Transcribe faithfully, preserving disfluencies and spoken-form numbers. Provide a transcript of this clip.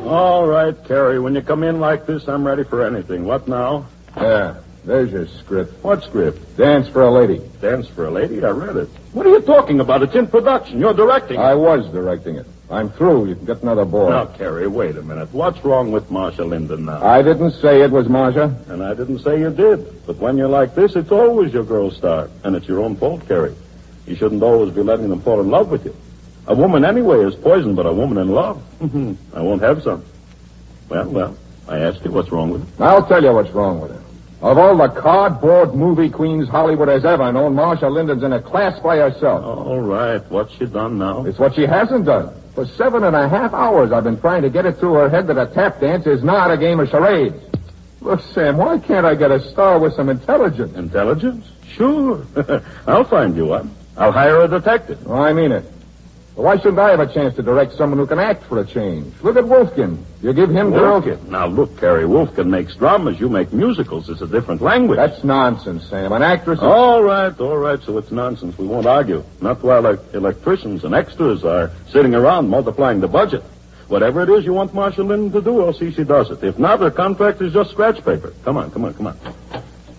All right, Carrie. When you come in like this, I'm ready for anything. What now? Yeah, there's your script. What script? Dance for a Lady. Dance for a Lady? I read it. What are you talking about? It's in production. You're directing it. I was directing it. I'm through. You can get another boy. Now, Carrie, wait a minute. What's wrong with Marcia Linden now? I didn't say it was Marcia. And I didn't say you did. But when you're like this, it's always your girl's star. And it's your own fault, Carrie. You shouldn't always be letting them fall in love with you. A woman anyway is poison, but a woman in love, I won't have some. Well, well, I asked you what's wrong with it. I'll tell you what's wrong with it. Of all the cardboard movie queens Hollywood has ever known, Marcia Linden's in a class by herself. All right, what's she done now? It's what she hasn't done. For seven and a half hours, I've been trying to get it through her head that a tap dance is not a game of charades. Look, Sam, why can't I get a star with some intelligence? Intelligence? Sure. I'll find you one. I'll hire a detective. Oh, I mean it. But why shouldn't I have a chance to direct someone who can act for a change? Look at Wolfkin. You give him girls. Wolfkin? Now, look, Carrie, Wolfkin makes dramas. You make musicals. It's a different language. That's nonsense, Sam. An actress is... All right, all right, so it's nonsense. We won't argue. Not while like electricians and extras are sitting around multiplying the budget. Whatever it is you want Marcia Linden to do, I'll see she does it. If not, her contract is just scratch paper. Come on, come on, come on.